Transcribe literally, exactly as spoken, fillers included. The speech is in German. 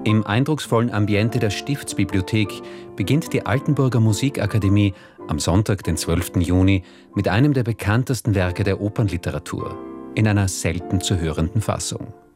Im eindrucksvollen Ambiente der Stiftsbibliothek beginnt die Altenburger Musikakademie am Sonntag, den zwölften Juni, mit einem der bekanntesten Werke der Opernliteratur, in einer selten zu hörenden Fassung.